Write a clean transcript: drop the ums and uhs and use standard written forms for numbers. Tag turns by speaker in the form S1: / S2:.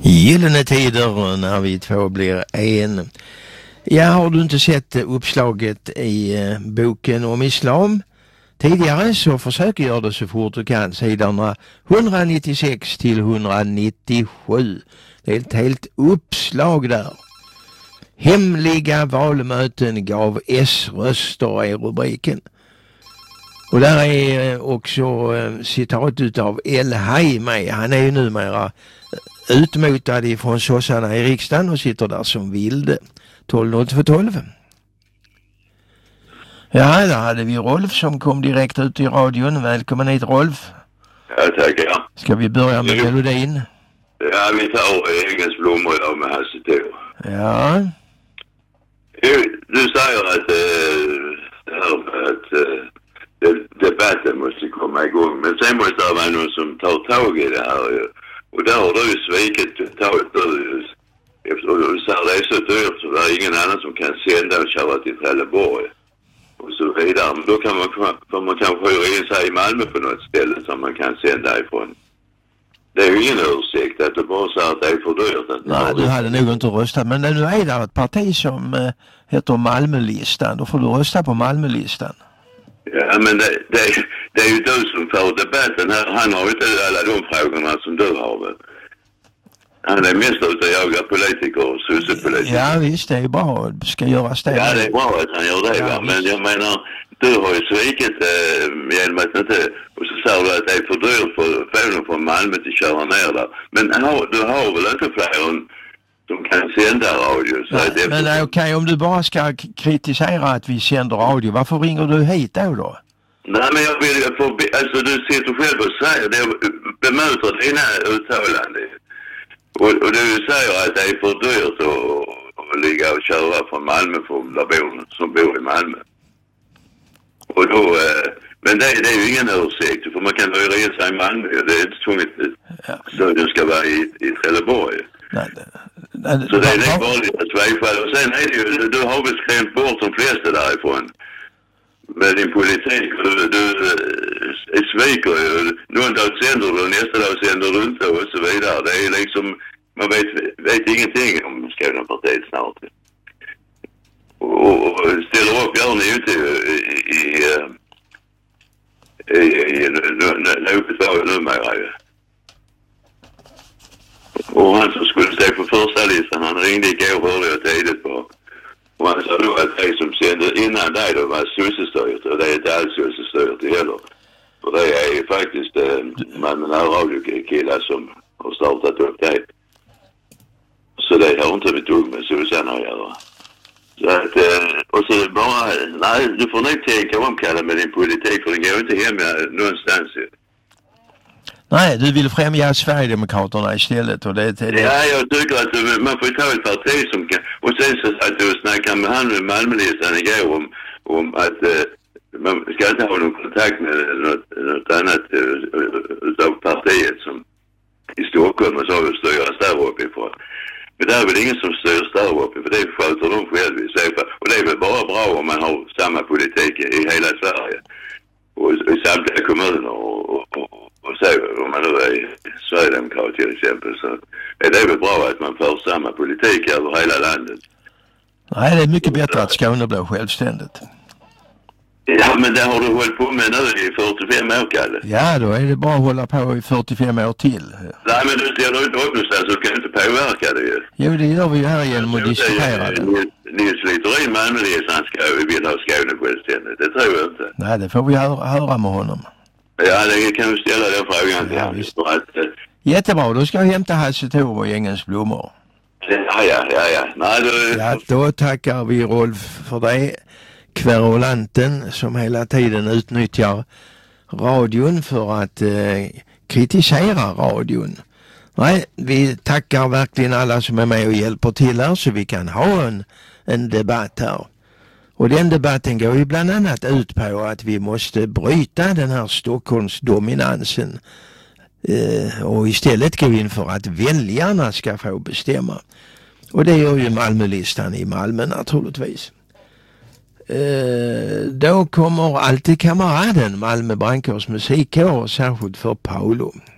S1: Gyllene tider när vi två blir en. Ja, har du inte sett uppslaget i boken om islam tidigare, så försök göra det så fort du kan. Sidorna 196 till 197. Det är ett helt uppslag där. Hemliga valmöten gav S-röster är rubriken. Och där är också citat utav El-Haj med. Han är ju numera utmotad ifrån sossarna i riksdagen och sitter där som vilde. 12.12. Ja, där hade vi Rolf som kom direkt ut i radion. Välkommen hit, Rolf.
S2: Ja, tackar.
S1: Ska vi börja med melodin?
S2: Ja, vi tar Engels blommor idag med Hasse Thor.
S1: Ja.
S2: Du säger att det här med att debatten måste komma igång. Men sen måste det vara någon som tar tag i det här. Och där har du svikit totalt. Eftersom du säger det är så dyrt så det är ingen annan som kan sända och köra till Trelleborg. Och så vidare. Men då kan man kanske hyra in sig i Malmö på något ställe som man kan sända ifrån. Det är ju ingen ursäkt att du bara säger att det är för dyrt.
S1: Nej, du hade nog inte röstat. Men nu är det ett parti som heter Malmölistan. Då får du rösta på Malmölistan.
S2: Ja, men det är ju du som får debatten här. Han har ju inte alla de frågorna som du har väl. Han är mest ute och jagar politiker och sossepolitiker.
S1: Ja visst, det är bra. Det ska göras det.
S2: Ja, det är bra att han gör det. Ja, men jag menar, du har ju svikit genom att inte... Och så säger du att det är för dyrt för fånen från Malmö till att köra ner där. Men du har väl inte fler som kan sända radio? Så
S1: nej, men okej, om du bara ska kritisera att vi sänder radio, varför ringer du hit då?
S2: Nej, men jag vill... Alltså, du sitter själv och säger det. Bemöter dina uttalanden. Och du säger att det är för dyrt att ligga och köra från Malmö för som bor i Malmö. Och då, men det är ju ingen ursäkt, för man kan hyra in sig i Malmö. Det är inte tvunget så du ska vara i Trelleborg.
S1: Nej,
S2: så det är det vanliga svejfall. Och sen är det ju, du har väl skrämt bort de flesta därifrån med din politik. Du sviker ju. Någon dag sänder du, nästa dag sänder du inte och så vidare. Det är liksom, man vet ingenting om Skånepartiet snart. Och ställer upp gör ni ute i något var numera ju. Och han som skulle stå på första listan, han ringde igår, hörde jag tidigt på. Och han sa då att det som sände innan dig då var sossestyrt, och det är inte alls sossestyrt heller. För det är ju faktiskt man med närradiokillar som har startat upp det. Så det har inte ett dugg med sossarna att göra. Så att, och så bara, nej, du får nog tänka omkalla med din politik, för den går inte hem någonstans.
S1: Nej, du vill främja Sverigedemokraterna istället. Och det.
S2: Ja, jag tycker att man får ta ett parti som kan... Och sen så att du snackade med han med Malmölistan igår om att man ska inte ha någon kontakt med något annat utav partiet som i Stockholm och så styras där uppifrån. Men det är väl ingen som styrs där uppe, för det sköter de själv i sig. Och det är väl bara bra om man har samma politik i hela Sverige. Och i samtliga kommuner och så, om man nu är Sverigedemokrat till exempel, så är det väl bra att man för samma politik över hela landet.
S1: Nej, det är mycket bättre att Skåne blir självständigt.
S2: Ja, men det har du hållit på med nu i 45 år, Kalle.
S1: Ja, då är det bara att hålla på i 45 år till.
S2: Nej, men du ställer inte upp någonstans så kan inte påverka det ju.
S1: Jo, det gör vi ju här genom att diskutera det.
S2: Nils Littorin Malmölistan vill ha Skåne självständigt, det tror jag inte.
S1: Nej, det får vi höra med honom.
S2: Ja, det kan du ställa den frågan till honom.
S1: Jättebra, då ska jag hämta Hasse Thor och Engels blommor.
S2: Ja. Nej,
S1: ja, då tackar vi Rolf för det. Kverulanten som hela tiden utnyttjar radion för att kritisera radion. Nej, vi tackar verkligen alla som är med och hjälper till här så vi kan ha en debatt här. Och den debatten går ju bland annat ut på att vi måste bryta den här Stockholmsdominansen och istället gå in för att väljarna ska få bestämma. Och det gör ju Malmölistan i Malmö naturligtvis. Då kommer alltid kamraden Malmö Brandkårs musikkår, särskilt för Paolo.